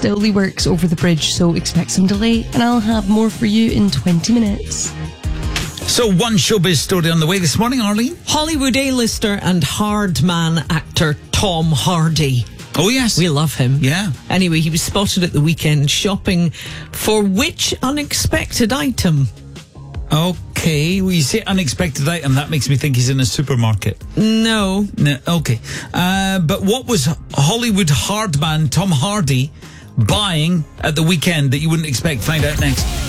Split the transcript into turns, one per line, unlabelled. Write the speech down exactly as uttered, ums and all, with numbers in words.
still works over the bridge, so expect some delay, and I'll have more for you in twenty minutes.
So, one showbiz story on the way this morning, Arlene.
Hollywood A-lister and hard man actor Tom Hardy.
Oh, yes.
We love him.
Yeah.
Anyway, he was spotted at the weekend shopping for which unexpected item?
Okay, well, you say unexpected item, that makes me think he's in a supermarket.
No.
No, okay. Uh, but what was Hollywood hard man Tom Hardy buying at the weekend that you wouldn't expect? Find out next.